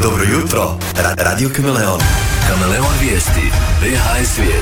Dobro jutro, Radio Kameleon. Kameleon vijesti, BH svijet.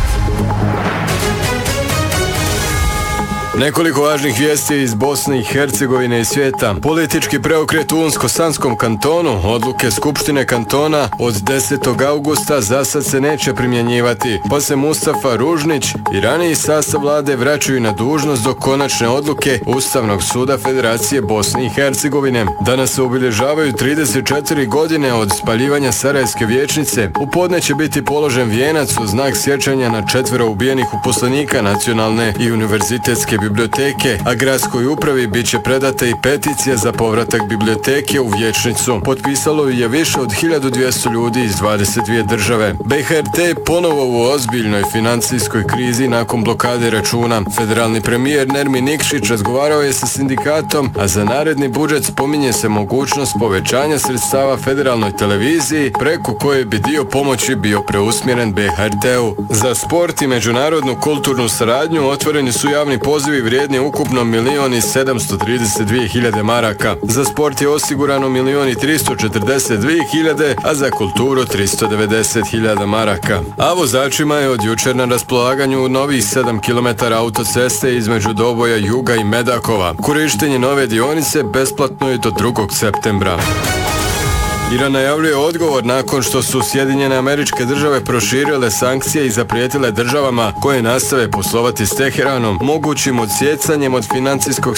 Nekoliko važnih vijesti iz Bosne i Hercegovine i svijeta. Politički preokret u Unsko-Sanskom kantonu, odluke Skupštine kantona od 10. augusta za sad se neće primjenjivati, pa se Mustafa Ružnić i raniji sastav vlade vraćaju na dužnost do konačne odluke Ustavnog suda Federacije Bosne i Hercegovine. Danas se obilježavaju 34 godine od spaljivanja Sarajevske vijećnice. U podne će biti položen vijenac u znak sjećanja na 4 ubijenih uposlenika nacionalne i univerzitetske biblioteke, a gradskoj upravi bit će predata i peticija za povratak biblioteke u vijećnicu. Potpisalo je više od 1200 ljudi iz 22 države. BHRT je ponovo u ozbiljnoj financijskoj krizi nakon blokade računa. Federalni premijer Nermin Nikšić razgovarao je sa sindikatom, a za naredni budžet spominje se mogućnost povećanja sredstava federalnoj televiziji, preko koje bi dio pomoći bio preusmjeren BHRT-u. Za sport i međunarodnu kulturnu saradnju otvoreni su javni pozivi vrijedni ukupno 1.732.000 maraka. Za sport je osigurano 1.342.000, a za kulturu 390.000 maraka. A vozačima je od jučer na raspolaganju novih 7 km autoceste između Doboja, Juga i Medakova. Korištenje nove dionice besplatno je do 2. septembra. Iran najavljuje odgovor nakon što su Sjedinjene Američke Države proširile sankcije i zaprijetile državama koje nastave poslovati s Teheranom mogućim odsjecanjem od financijskog